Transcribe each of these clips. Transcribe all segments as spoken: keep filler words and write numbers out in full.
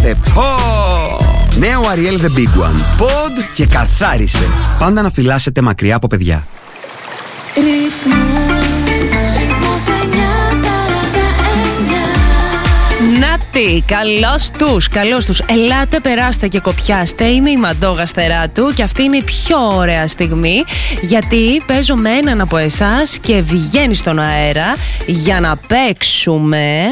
Ορίστε, πω! Νέο Ariel The Big One. Pod και καθάρισε. Πάντα να φυλάσσετε μακριά από παιδιά. Νάτι, καλώς τους, καλώς τους. Ελάτε, περάστε και κοπιάστε. Είμαι η Μαντώ Γαστεράτου και αυτή είναι η πιο ωραία στιγμή, γιατί παίζω με έναν από εσάς και βγαίνει στον αέρα για να παίξουμε.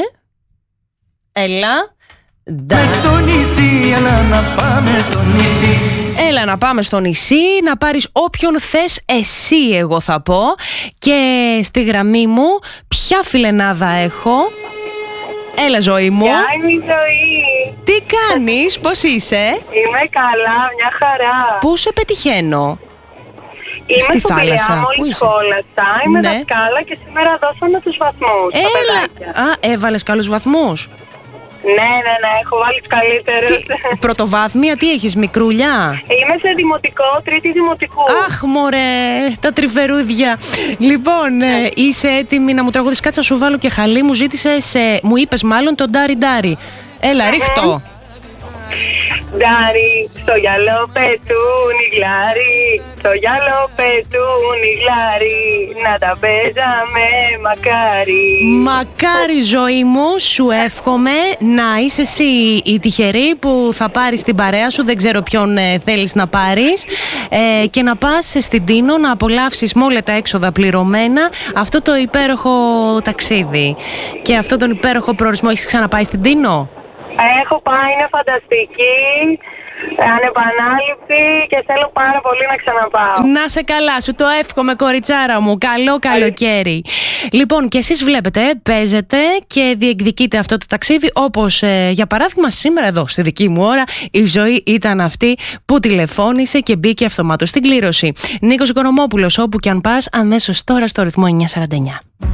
Έλα. Μες στο νησί, έλα να πάμε στο νησί. Έλα να πάμε στο νησί, να πάρεις όποιον θες εσύ, εγώ θα πω. Και στη γραμμή μου, ποια φιλενάδα έχω? Έλα, ζωή μου. Γεια, είμαι η Ζωή. Τι κάνεις, πώς είσαι? Είμαι καλά, μια χαρά. Πού σε πετυχαίνω? Είμαι στη στο θάλασσα. Πειραιά, μόλις σχόλασα. Είμαι Ναι. δασκάλα και σήμερα δώσαμε τους βαθμούς στα Έλα. παιδάκια. Α, έβαλες καλούς βαθμούς? Ναι, ναι, ναι, έχω βάλει τους καλύτερους. Τι, πρωτοβάθμια, τι έχεις, μικρούλια? Είμαι σε δημοτικό, τρίτη δημοτικού. Αχ, μωρέ, τα τριφερούδια. Λοιπόν, ε, είσαι έτοιμη να μου τραγουδήσεις? Κάτσε να σου βάλω και χαλί. Μου ζήτησες, ε, μου είπες μάλλον τον Ντάρι Ντάρι. Έλα, ρίχτω. Ντάρι, στο γυαλό πετούν οι γλάρι, στο γυαλό πετούν οι γλάρι, να τα παίζαμε μακάρι. Μακάρι, ζωή μου, σου εύχομαι να είσαι εσύ η τυχερή που θα πάρεις την παρέα σου. Δεν ξέρω ποιον ε, θέλεις να πάρεις, ε, και να πας στην Τίνο να απολαύσεις με όλα τα έξοδα πληρωμένα αυτό το υπέροχο ταξίδι και αυτό τον υπέροχο προορισμό. Έχεις ξαναπάει στην Τίνο? Έχω πάει, είναι φανταστική, ανεπανάληπτη και θέλω πάρα πολύ να ξαναπάω. Να σε καλά, σου το εύχομαι, κοριτσάρα μου. Καλό καλοκαίρι. Λοιπόν, και εσείς βλέπετε, παίζετε και διεκδικείτε αυτό το ταξίδι, όπως ε, για παράδειγμα σήμερα εδώ στη δική μου ώρα η Ζωή ήταν αυτή που τηλεφώνησε και μπήκε αυτομάτως στην κλήρωση. Νίκος Οικονομόπουλος, όπου κι αν πας, αμέσως τώρα στο ρυθμό εννιά σαράντα εννιά.